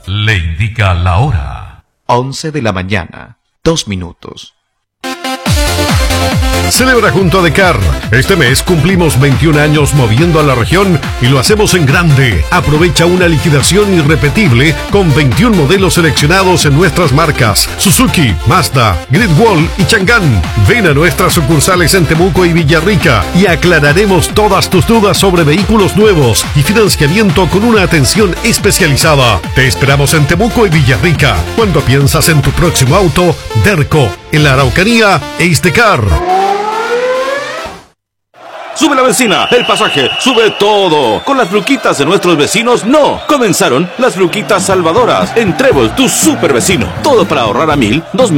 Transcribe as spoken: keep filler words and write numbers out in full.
le indica la hora. once de la mañana, dos minutos. Celebra junto a Decar. Este mes cumplimos veintiún años moviendo a la región y lo hacemos en grande. Aprovecha una liquidación irrepetible con veintiún modelos seleccionados en nuestras marcas Suzuki, Mazda, Great Wall y Chang'an. Ven a nuestras sucursales en Temuco y Villarrica y aclararemos todas tus dudas sobre vehículos nuevos y financiamiento con una atención especializada. Te esperamos en Temuco y Villarrica. Cuando piensas en tu próximo auto, Derco. En la Araucanía, es Decar. Sube la benzina, el pasaje, sube todo. Con las luquitas de nuestros vecinos, no. Comenzaron las luquitas salvadoras. En Trébol, tu super vecino. Todo para ahorrar a mil, dos mil.